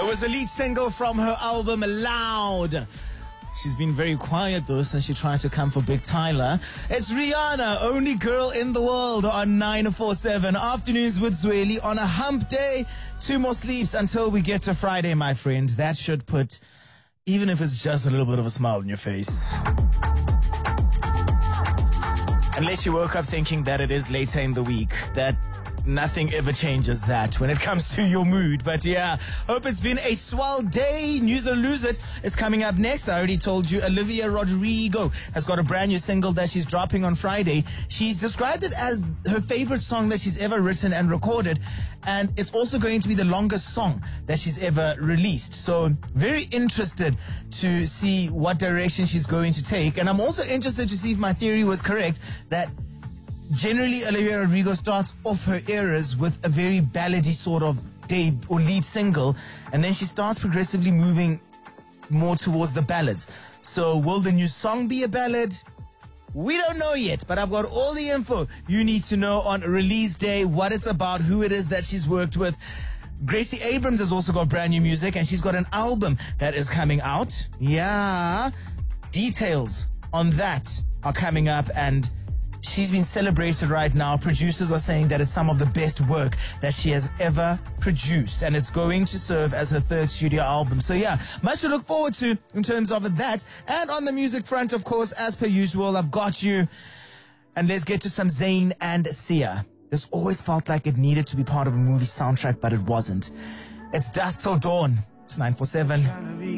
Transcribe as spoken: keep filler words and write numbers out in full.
was the lead single from her album Loud. She's been very quiet though since she tried to come for Big Tyler. It's Rihanna, only girl in the world on nine four seven. Afternoons with Zweli on a hump day. Two more sleeps until we get to Friday, my friend. That should put, even if it's just a little bit of a smile on your face. Unless you woke up thinking that it is later in the week, that nothing ever changes that when it comes to your mood. But yeah, hope it's been a swell day. News or Lose It is coming up next. I already told you Olivia Rodrigo has got a brand new single that she's dropping on Friday. She's described it as her favorite song that she's ever written and recorded. And it's also going to be the longest song that she's ever released. So very interested to see what direction she's going to take. And I'm also interested to see if my theory was correct that generally, Olivia Rodrigo starts off her eras with a very ballady sort of debut or lead single, and then she starts progressively moving more towards the ballads. So will the new song be a ballad? We don't know yet, but I've got all the info you need to know on release day, what it's about, who it is that she's worked with. Gracie Abrams has also got brand new music, and she's got an album that is coming out. Yeah, details on that are coming up, and she's been celebrated right now. Producers are saying that it's some of the best work that she has ever produced, and it's going to serve as her third studio album. So yeah, much to look forward to in terms of that. And on the music front, of course, as per usual, I've got you. And let's get to some Zayn and Sia. This always felt like it needed to be part of a movie soundtrack, but it wasn't. It's Dusk Till Dawn. It's nine four seven.